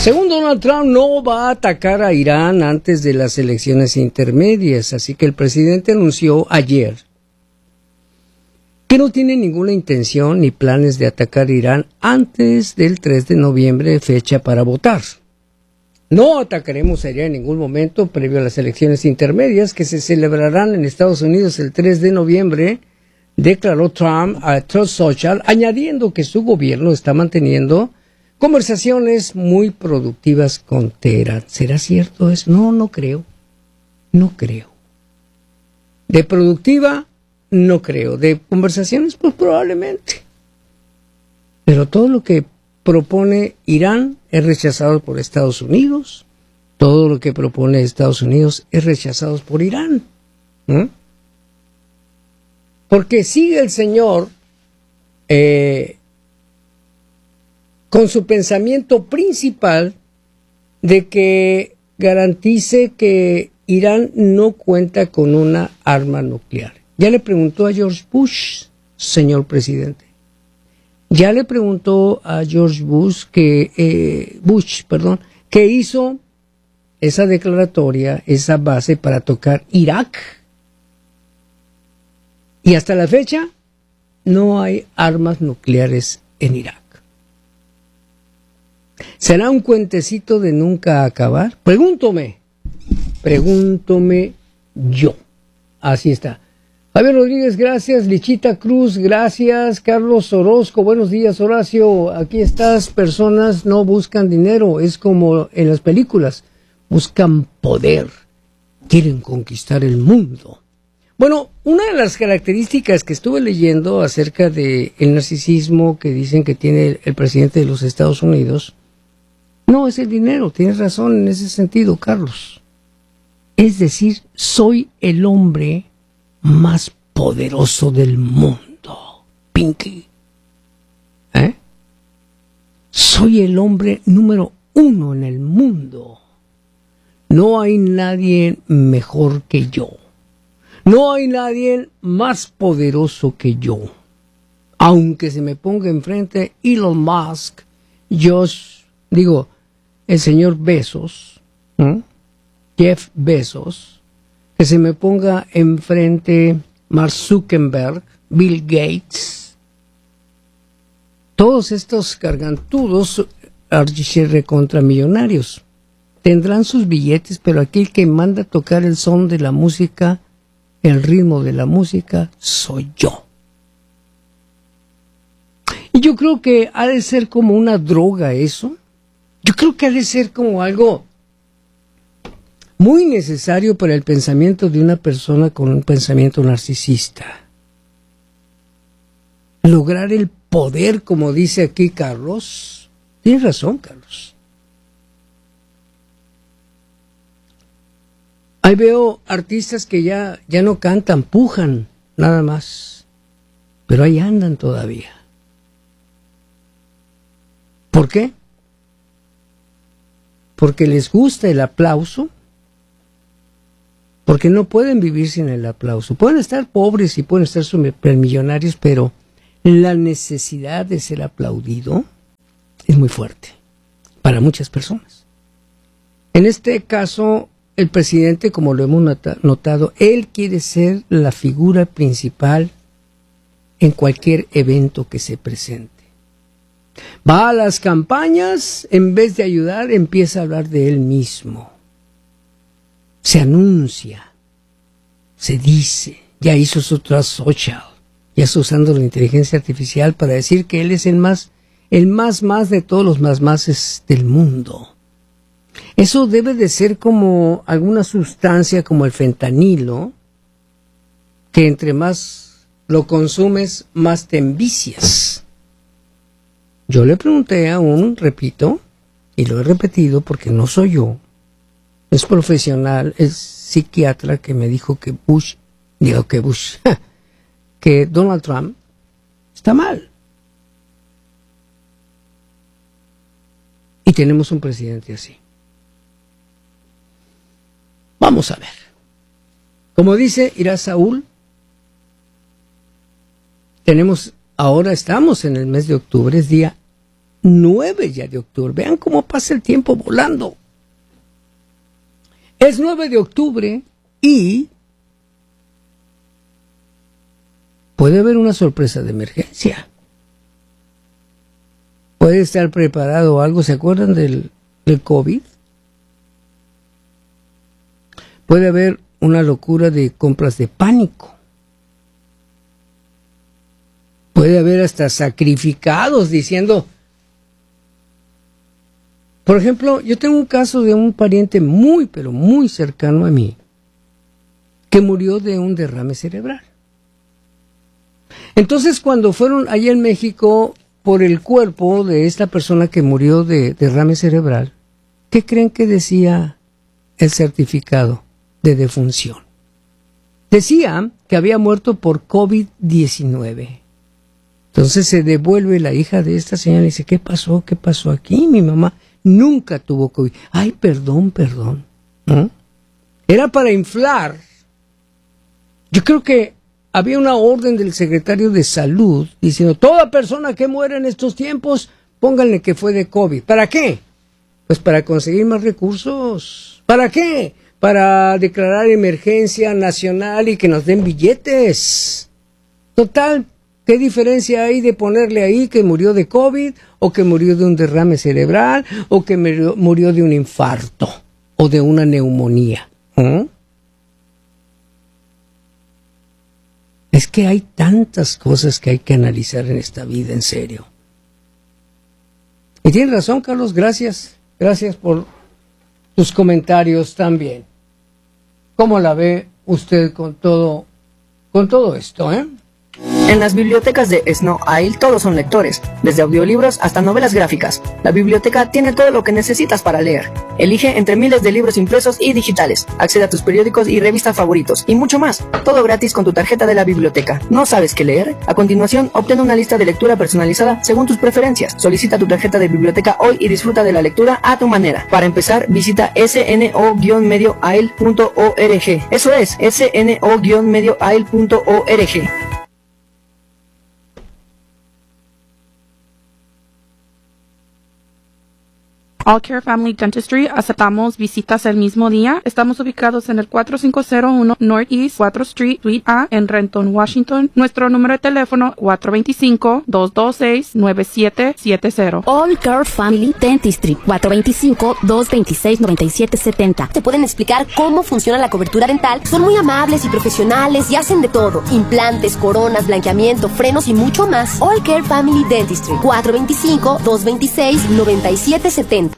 Según Donald Trump, no va a atacar a Irán antes de las elecciones intermedias, así que el presidente anunció ayer que no tiene ninguna intención ni planes de atacar a Irán antes del 3 de noviembre, fecha para votar. No atacaremos a Irán en ningún momento previo a las elecciones intermedias que se celebrarán en Estados Unidos el 3 de noviembre, declaró Trump a Truth Social, añadiendo que su gobierno está manteniendo conversaciones muy productivas con Teherán. ¿Será cierto eso? No creo. No creo. De productiva, no creo. De conversaciones, pues probablemente. Pero todo lo que propone Irán es rechazado por Estados Unidos. Todo lo que propone Estados Unidos es rechazado por Irán. Porque sigue el señor con su pensamiento principal de que garantice que Irán no cuenta con una arma nuclear. Ya le preguntó a George Bush, señor presidente. Ya le preguntó a George Bush que hizo esa declaratoria, esa base para tocar Irak. Y hasta la fecha no hay armas nucleares en Irak. ¿Será un cuentecito de nunca acabar? Pregúntome yo. Así está. Javier Rodríguez, gracias. Lichita Cruz, gracias. Carlos Orozco, buenos días, Horacio. Aquí estas personas no buscan dinero, es como en las películas. Buscan poder. Quieren conquistar el mundo. Bueno, una de las características que estuve leyendo acerca del narcisismo que dicen que tiene el presidente de los Estados Unidos, no es el dinero. Tienes razón en ese sentido, Carlos. Es decir, soy el hombre más poderoso del mundo, Pinky. Soy el hombre número 1 en el mundo. No hay nadie mejor que yo. No hay nadie más poderoso que yo. Aunque se me ponga enfrente Elon Musk, el señor Bezos, Jeff Bezos, que se me ponga enfrente Mark Zuckerberg, Bill Gates, todos estos gargantudos archirrecontramillonarios tendrán sus billetes, pero aquel que manda a tocar el son de la música, el ritmo de la música, soy yo. Y yo creo que ha de ser como una droga eso. Yo creo que ha de ser como algo muy necesario para el pensamiento de una persona con un pensamiento narcisista. Lograr el poder, como dice aquí Carlos. Tienes razón, Carlos. Ahí veo artistas que ya no cantan, pujan, nada más. Pero ahí andan todavía. ¿Por qué? Porque les gusta el aplauso. Porque no pueden vivir sin el aplauso. Pueden estar pobres y pueden estar supermillonarios, pero la necesidad de ser aplaudido es muy fuerte para muchas personas. En este caso, el presidente, como lo hemos notado, él quiere ser la figura principal en cualquier evento que se presente. Va a las campañas, en vez de ayudar, empieza a hablar de él mismo. Se anuncia, se dice, ya hizo su Truth Social, ya está usando la inteligencia artificial para decir que él es el más de todos los máses del mundo. Eso debe de ser como alguna sustancia como el fentanilo, que entre más lo consumes, más te envicias. Yo le pregunté a repito, y lo he repetido porque no soy yo, es profesional, es psiquiatra, que me dijo que que Donald Trump está mal. Y tenemos un presidente así. Vamos a ver. Como dice Irá Saúl, estamos en el mes de octubre, es día 9 ya de octubre. Vean cómo pasa el tiempo volando. Es 9 de octubre y puede haber una sorpresa de emergencia. Puede estar preparado algo. ¿Se acuerdan del COVID? Puede haber una locura de compras de pánico. Puede haber hasta sacrificados diciendo... Por ejemplo, yo tengo un caso de un pariente muy, pero muy cercano a mí, que murió de un derrame cerebral. Entonces, cuando fueron allá en México por el cuerpo de esta persona que murió de derrame cerebral, ¿qué creen que decía el certificado de defunción? Decía que había muerto por COVID-19. Entonces se devuelve la hija de esta señora y dice, ¿qué pasó? ¿Qué pasó aquí? Mi mamá nunca tuvo COVID. Ay, perdón. ¿No? Era para inflar. Yo creo que había una orden del secretario de Salud diciendo, toda persona que muera en estos tiempos, pónganle que fue de COVID. ¿Para qué? Pues para conseguir más recursos. ¿Para qué? Para declarar emergencia nacional y que nos den billetes. Total, ¿qué diferencia hay de ponerle ahí que murió de COVID o que murió de un derrame cerebral o que murió de un infarto o de una neumonía? Es que hay tantas cosas que hay que analizar en esta vida, en serio. Y tiene razón, Carlos, gracias. Gracias por tus comentarios también. ¿Cómo la ve usted con todo esto, En las bibliotecas de Snow Isle todos son lectores, desde audiolibros hasta novelas gráficas. La biblioteca tiene todo lo que necesitas para leer. Elige entre miles de libros impresos y digitales. Accede a tus periódicos y revistas favoritos y mucho más. Todo gratis con tu tarjeta de la biblioteca. ¿No sabes qué leer? A continuación, obtén una lista de lectura personalizada según tus preferencias. Solicita tu tarjeta de biblioteca hoy y disfruta de la lectura a tu manera. Para empezar, visita sno-medioaisle.org. Eso es, sno-medioaisle.org. All Care Family Dentistry, aceptamos visitas el mismo día. Estamos ubicados en el 4501 Northeast 4th Street, Suite A, en Renton, Washington. Nuestro número de teléfono 425-226-9770. All Care Family Dentistry, 425-226-9770. Te pueden explicar cómo funciona la cobertura dental. Son muy amables y profesionales y hacen de todo. Implantes, coronas, blanqueamiento, frenos y mucho más. All Care Family Dentistry, 425-226-9770.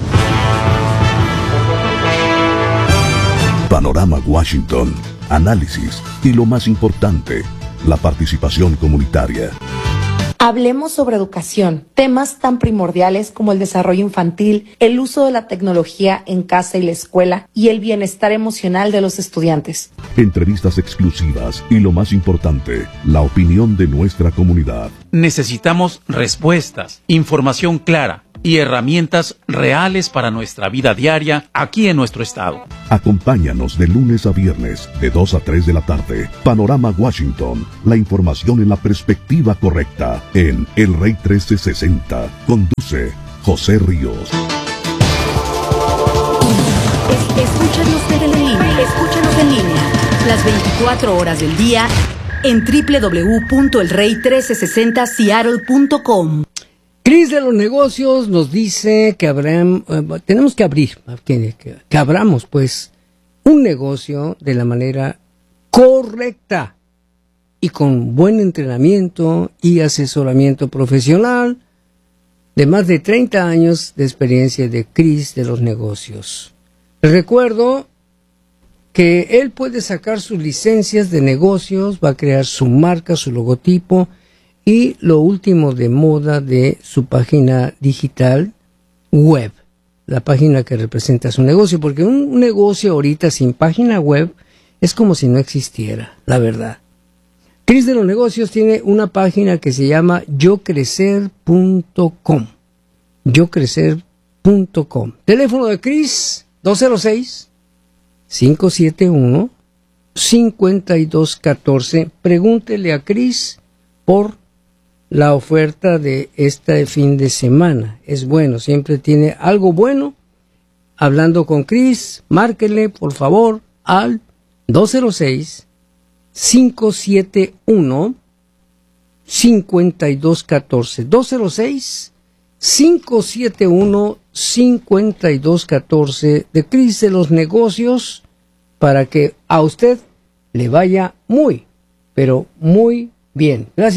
Panorama Washington, análisis y lo más importante, la participación comunitaria. Hablemos sobre educación, temas tan primordiales como el desarrollo infantil, el uso de la tecnología en casa y la escuela y el bienestar emocional de los estudiantes. Entrevistas exclusivas y lo más importante, la opinión de nuestra comunidad. Necesitamos respuestas, información clara y herramientas reales para nuestra vida diaria aquí en nuestro estado. Acompáñanos de lunes a viernes, de 2 a 3 de la tarde. Panorama Washington, la información en la perspectiva correcta, en El Rey 1360. Conduce José Ríos. Escúchanos en línea, las 24 horas del día en www.elrey1360seattle.com. Cris de los negocios nos dice que tenemos que abrir, que abramos pues un negocio de la manera correcta y con buen entrenamiento y asesoramiento profesional de más de 30 años de experiencia de Cris de los negocios. Les recuerdo que él puede sacar sus licencias de negocios, va a crear su marca, su logotipo y lo último de moda de su página digital web, la página que representa su negocio, porque un negocio ahorita sin página web es como si no existiera, la verdad. Cris de los negocios tiene una página que se llama yocrecer.com. Yocrecer.com. Teléfono de Cris 206-571-5214. Pregúntele a Cris por la oferta de este fin de semana. Es bueno, siempre tiene algo bueno. Hablando con Cris, márquele por favor al 206-571-5214. 206-571-5214 de Cris de los Negocios, para que a usted le vaya muy, pero muy bien. Gracias.